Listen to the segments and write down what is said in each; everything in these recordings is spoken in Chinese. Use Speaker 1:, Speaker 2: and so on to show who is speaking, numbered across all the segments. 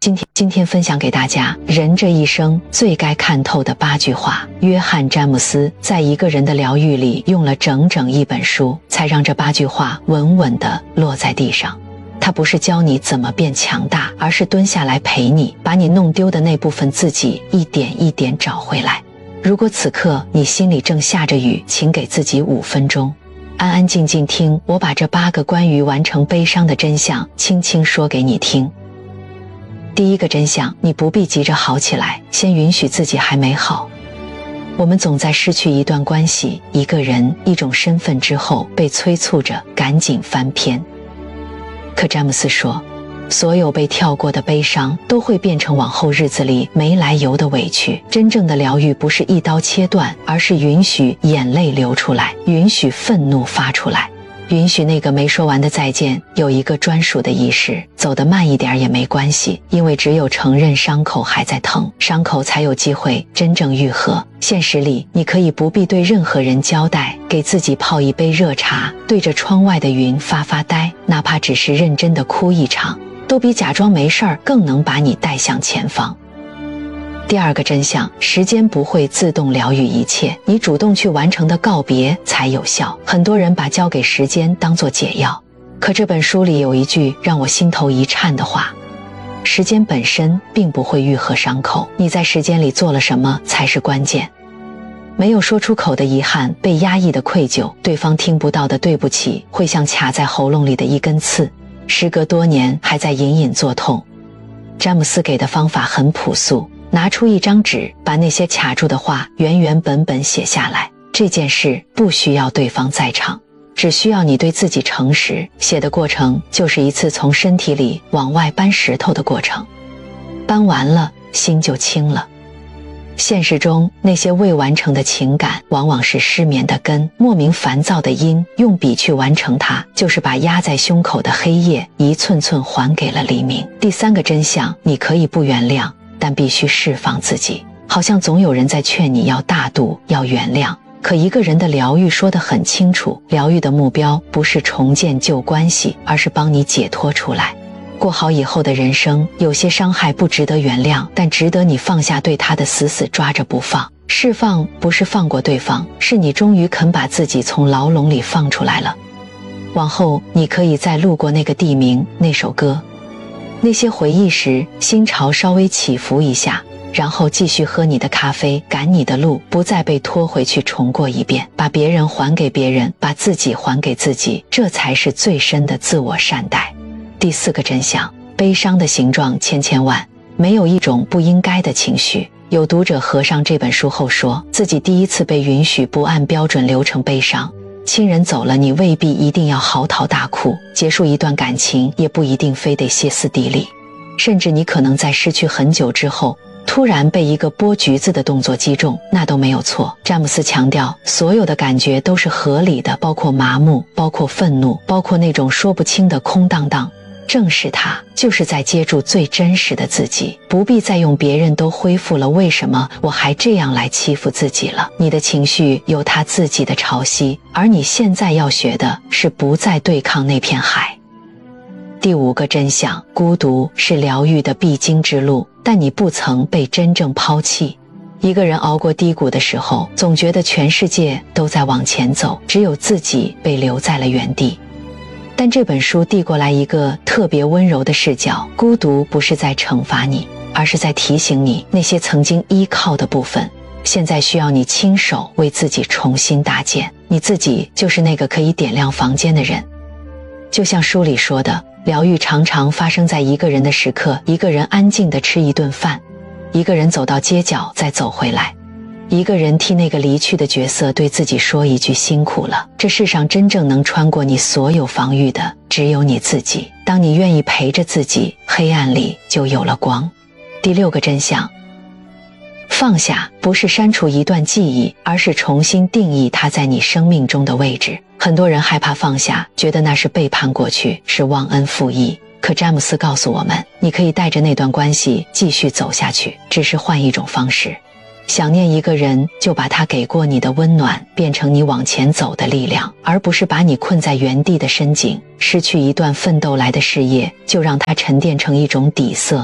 Speaker 1: 今天分享给大家，人这一生最该看透的8句话。约翰·詹姆斯在一个人的疗愈里用了整整一本书，才让这8句话稳稳地落在地上。他不是教你怎么变强大，而是蹲下来陪你，把你弄丢的那部分自己一点一点找回来。如果此刻你心里正下着雨，请给自己5分钟，安安静静听我把这8个关于完成悲伤的真相轻轻说给你听。第一个真相，你不必急着好起来，先允许自己还没好。我们总在失去一段关系、一个人、一种身份之后，被催促着赶紧翻篇。可詹姆斯说，所有被跳过的悲伤都会变成往后日子里没来由的委屈。真正的疗愈不是一刀切断，而是允许眼泪流出来，允许愤怒发出来，允许那个没说完的再见有一个专属的仪式。走得慢一点也没关系，因为只有承认伤口还在疼，伤口才有机会真正愈合。现实里，你可以不必对任何人交代，给自己泡一杯热茶，对着窗外的云发发呆，哪怕只是认真的哭一场，都比假装没事儿更能把你带向前方。第二个真相，时间不会自动疗愈一切，你主动去完成的告别才有效。很多人把交给时间当作解药，可这本书里有一句让我心头一颤的话，时间本身并不会愈合伤口，你在时间里做了什么才是关键。没有说出口的遗憾，被压抑的愧疚，对方听不到的对不起，会像卡在喉咙里的一根刺，时隔多年还在隐隐作痛。詹姆斯给的方法很朴素，拿出一张纸，把那些卡住的话原原本本写下来。这件事不需要对方在场，只需要你对自己诚实。写的过程就是一次从身体里往外搬石头的过程，搬完了，心就轻了。现实中那些未完成的情感往往是失眠的根，莫名烦躁的因，用笔去完成它，就是把压在胸口的黑夜一寸寸还给了黎明。第三个真相，你可以不原谅，但必须释放自己。好像总有人在劝你要大度，要原谅，可一个人的疗愈说得很清楚，疗愈的目标不是重建旧关系，而是帮你解脱出来。过好以后的人生，有些伤害不值得原谅，但值得你放下对他的死死抓着不放。释放不是放过对方，是你终于肯把自己从牢笼里放出来了。往后你可以再路过那个地名，那首歌，那些回忆时，心潮稍微起伏一下，然后继续喝你的咖啡，赶你的路，不再被拖回去重过一遍。把别人还给别人，把自己还给自己，这才是最深的自我善待。第四个真相，悲伤的形状千千万，没有一种不应该的情绪。有读者合上这本书后说，自己第一次被允许不按标准流程悲伤。亲人走了，你未必一定要嚎啕大哭，结束一段感情也不一定非得歇斯底里，甚至你可能在失去很久之后，突然被一个剥橘子的动作击中，那都没有错。詹姆斯强调，所有的感觉都是合理的，包括麻木，包括愤怒，包括那种说不清的空荡荡。正视它，就是在接住最真实的自己，不必再用别人都恢复了，为什么我还这样来欺负自己了。你的情绪有它自己的潮汐，而你现在要学的是不再对抗那片海。第五个真相，孤独是疗愈的必经之路，但你不曾被真正抛弃。一个人熬过低谷的时候，总觉得全世界都在往前走，只有自己被留在了原地。但这本书递过来一个特别温柔的视角，孤独不是在惩罚你，而是在提醒你，那些曾经依靠的部分，现在需要你亲手为自己重新搭建。你自己就是那个可以点亮房间的人。就像书里说的，疗愈常常发生在一个人的时刻，一个人安静地吃一顿饭，一个人走到街角再走回来，一个人替那个离去的角色对自己说一句辛苦了。这世上真正能穿过你所有防御的，只有你自己。当你愿意陪着自己，黑暗里就有了光。第六个真相，放下不是删除一段记忆，而是重新定义它在你生命中的位置。很多人害怕放下，觉得那是背叛过去，是忘恩负义。可詹姆斯告诉我们，你可以带着那段关系继续走下去，只是换一种方式。想念一个人，就把他给过你的温暖变成你往前走的力量，而不是把你困在原地的深井。失去一段奋斗来的事业，就让它沉淀成一种底色，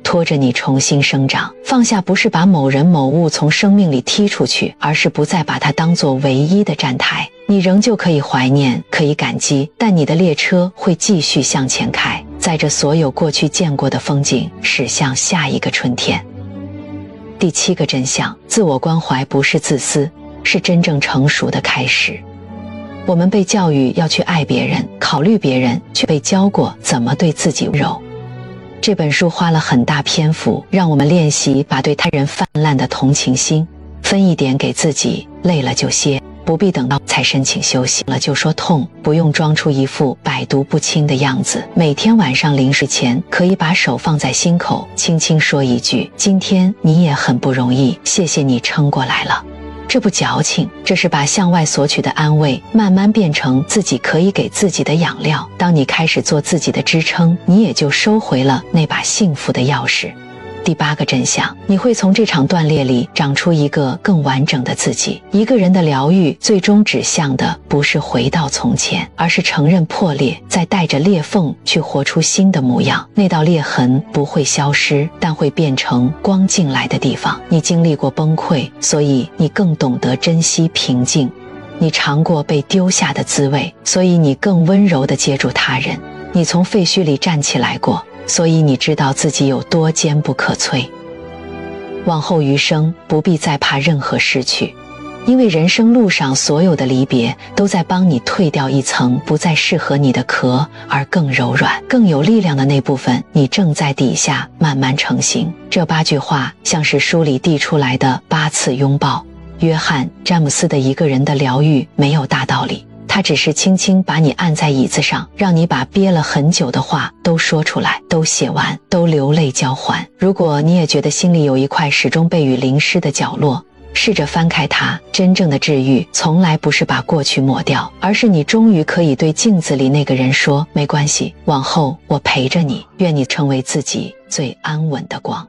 Speaker 1: 拖着你重新生长。放下不是把某人某物从生命里踢出去，而是不再把它当作唯一的站台。你仍旧可以怀念，可以感激，但你的列车会继续向前开，载着所有过去见过的风景，驶向下一个春天。第7个真相，自我关怀不是自私，是真正成熟的开始。我们被教育要去爱别人，考虑别人，却被教过怎么对自己温柔。这本书花了很大篇幅，让我们练习把对他人泛滥的同情心分一点给自己，累了就歇，不必等到才申请休息了就说痛，不用装出一副百毒不侵的样子。每天晚上临睡前，可以把手放在心口，轻轻说一句：今天你也很不容易，谢谢你撑过来了。这不矫情，这是把向外索取的安慰慢慢变成自己可以给自己的养料。当你开始做自己的支撑，你也就收回了那把幸福的钥匙。第8个真相，你会从这场断裂里长出一个更完整的自己。一个人的疗愈最终指向的不是回到从前，而是承认破裂，再带着裂缝去活出新的模样。那道裂痕不会消失，但会变成光进来的地方。你经历过崩溃，所以你更懂得珍惜平静。你尝过被丢下的滋味，所以你更温柔地接住他人。你从废墟里站起来过，所以你知道自己有多坚不可摧。往后余生不必再怕任何失去，因为人生路上所有的离别都在帮你退掉一层不再适合你的壳，而更柔软更有力量的那部分，你正在底下慢慢成型。这8句话像是书里递出来的8次拥抱。约翰·詹姆斯的一个人的疗愈没有大道理，他只是轻轻把你按在椅子上，让你把憋了很久的话都说出来，都写完，都流泪交还。如果你也觉得心里有一块始终被雨淋湿的角落，试着翻开它。真正的治愈从来不是把过去抹掉，而是你终于可以对镜子里那个人说：没关系，往后我陪着你，愿你成为自己最安稳的光。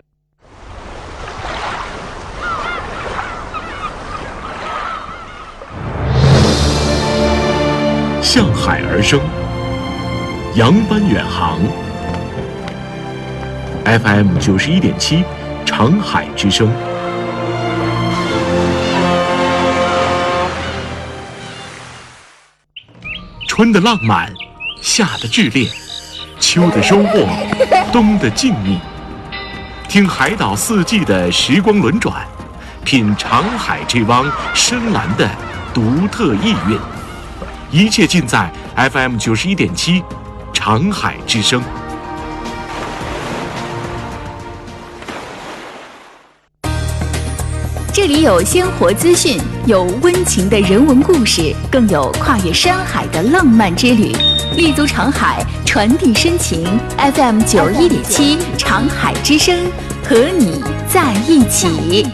Speaker 2: 向海而生，扬帆远航。FM 91.7，长海之声。春的浪漫，夏的炽烈，秋的收获，冬的静谧。听海岛4季的时光轮转，品长海这汪深蓝的独特意蕴。一切尽在 FM 91.7，长海之声。
Speaker 3: 这里有鲜活资讯，有温情的人文故事，更有跨越山海的浪漫之旅。立足长海，传递深情。FM 91.7，长海之声，和你在一起。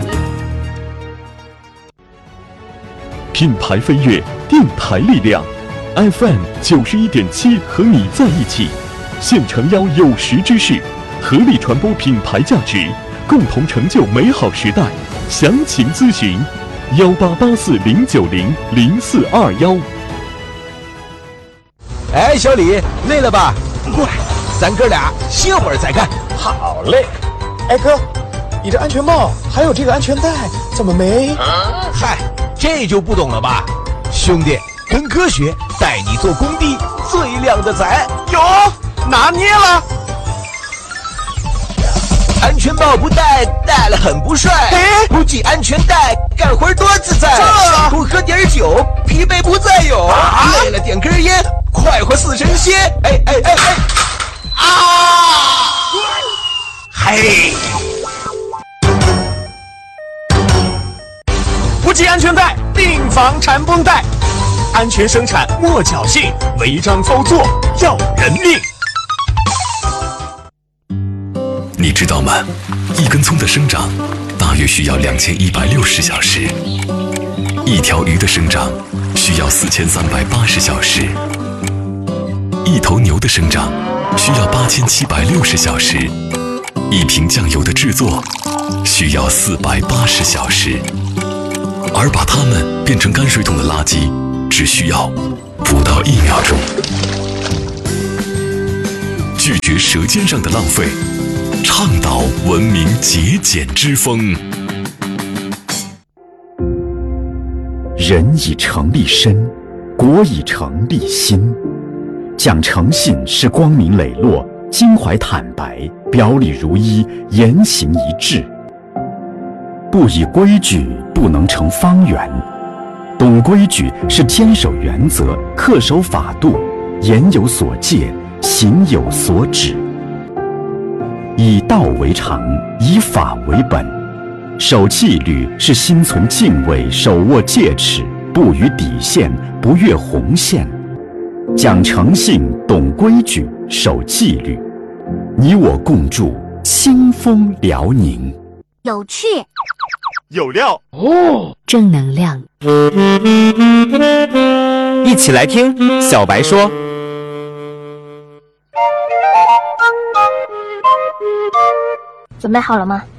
Speaker 4: 品牌飞跃，电台力量 ，FM 91.7和你在一起，现诚邀有识之士，合力传播品牌价值，共同成就美好时代。详情咨询188409000421。
Speaker 5: 哎，小李，累了吧？过来，咱哥俩歇会儿再干。
Speaker 6: 好嘞。哎哥，你这安全帽还有这个安全带怎么没？
Speaker 5: 嗨，这就不懂了吧？兄弟，跟科学带你做工地最靓的仔。
Speaker 6: 有，拿捏了。
Speaker 5: 安全帽不戴，戴了很不帅。不系安全带，干活多自在。多喝点酒，疲惫不再有。累了点根烟，快活似神仙。哎哎哎哎！啊！嘿！
Speaker 6: 不系安全带，订房缠绷带。安全生产莫侥幸，违章操作要人命。
Speaker 7: 你知道吗？一根葱的生长大约需要2160小时，一条鱼的生长需要4380小时，一头牛的生长需要8760小时，一瓶酱油的制作需要480小时，而把它们变成泔水桶的垃圾只需要不到1秒钟。拒绝舌尖上的浪费， 倡导文明节俭之风。
Speaker 8: 人以诚立身，国以诚立心。讲诚信是光明磊落、襟怀坦白、表里如一、言行一致。不以规矩，不能成方圆。懂规矩是坚守原则、恪守法度，言有所戒，行有所止。以道为常，以法为本。守纪律是心存敬畏，手握戒尺，不逾底线，不越红线。讲诚信，懂规矩，守纪律，你我共筑清风辽宁。
Speaker 9: 有趣，
Speaker 6: 有料，
Speaker 1: 正能量。
Speaker 6: 一起来听小白说。
Speaker 9: 准备好了吗？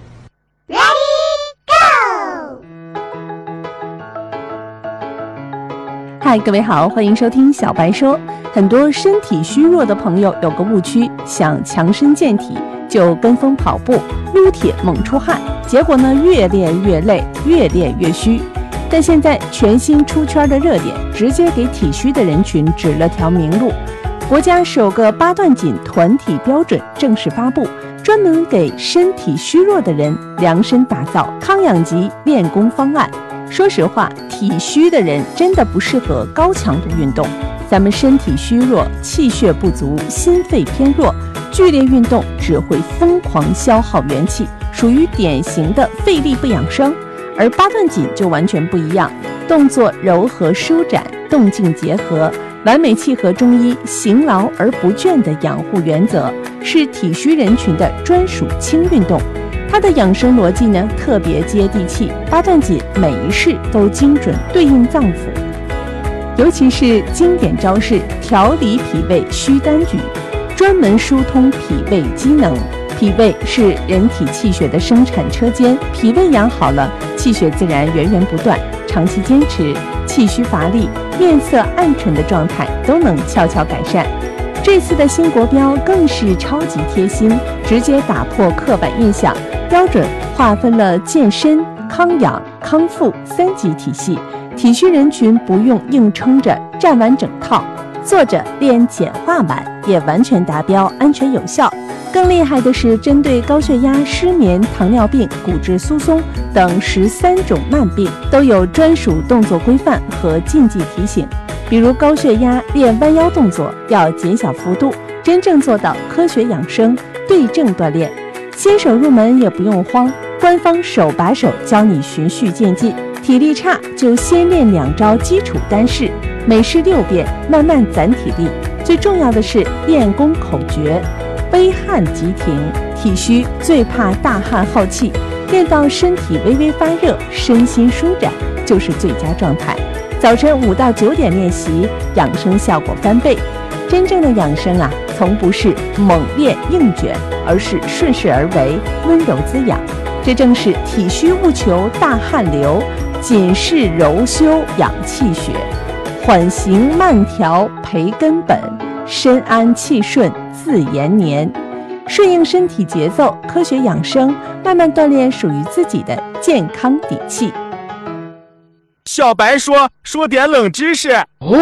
Speaker 10: 嗨，各位好，欢迎收听小白说。很多身体虚弱的朋友有个误区，想强身健体就跟风跑步、撸铁猛出汗，结果呢越练越累，越练越虚。但现在全新出圈的热点，直接给体虚的人群指了条明路。国家首个8段锦团体标准正式发布，专门给身体虚弱的人量身打造康养级练功方案。说实话，体虚的人真的不适合高强度运动。咱们身体虚弱，气血不足，心肺偏弱，剧烈运动只会疯狂消耗元气，属于典型的费力不养生。而8段锦就完全不一样，动作柔和舒展，动静结合，完美契合中医行劳而不倦的养护原则，是体虚人群的专属轻运动。它的养生逻辑呢，特别接地气，8段锦每一式都精准对应脏腑，尤其是经典招式调理脾胃虚单举，专门疏通脾胃机能。脾胃是人体气血的生产车间，脾胃养好了，气血自然源源不断。长期坚持，气虚乏力、面色暗沉的状态都能悄悄改善。这次的新国标更是超级贴心，直接打破刻板印象，标准划分了健身、康养、康复3级体系，体虚人群不用硬撑着站完整套，坐着练简化版也完全达标，安全有效。更厉害的是，针对高血压、失眠、糖尿病、骨质疏松等13种慢病，都有专属动作规范和禁忌提醒。比如高血压练弯腰动作要减小幅度，真正做到科学养生，对症锻炼。新手入门也不用慌，官方手把手教你循序渐进。体力差就先练2招基础单式，每式6遍，慢慢攒体力。最重要的是练功口诀：微汗即停。体虚最怕大汗耗气，练到身体微微发热，身心舒展，就是最佳状态。早晨5到9点练习，养生效果翻倍。真正的养生啊，从不是猛练硬卷，而是顺势而为，温柔滋养。这正是体虚勿求大汗流，紧实柔修养气血，缓行慢调培根本，身安气顺自延年。顺应身体节奏，科学养生，慢慢锻炼属于自己的健康底气。
Speaker 6: 小白说点冷知识。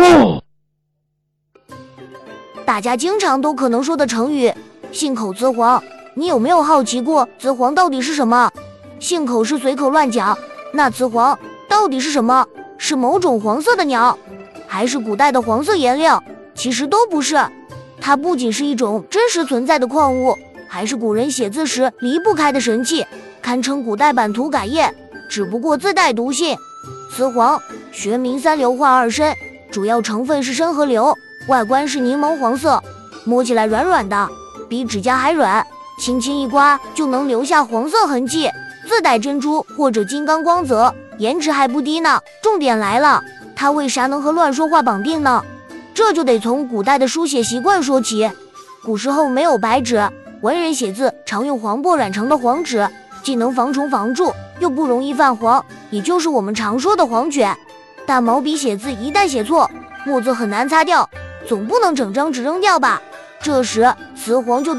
Speaker 9: 大家经常都可能说的成语信口雌黄，你有没有好奇过雌黄到底是什么？信口是随口乱讲，那雌黄到底是什么？是某种黄色的鸟，还是古代的黄色颜料？其实都不是，它不仅是一种真实存在的矿物，还是古人写字时离不开的神器，堪称古代版涂改液，只不过自带毒性。雌黄学名三硫化二砷，主要成分是砷和硫，外观是柠檬黄色，摸起来软软的，比指甲还软，轻轻一刮就能留下黄色痕迹，自带珍珠或者金刚光泽，颜值还不低呢。重点来了，它为啥能和乱说话绑定呢？这就得从古代的书写习惯说起。古时候没有白纸，文人写字常用黄柏染成的黄纸，既能防虫防蛀，又不容易泛黄，也就是我们常说的黄卷。但毛笔写字一旦写错，墨字很难擦掉，总不能整张纸扔掉吧？这时雌黄就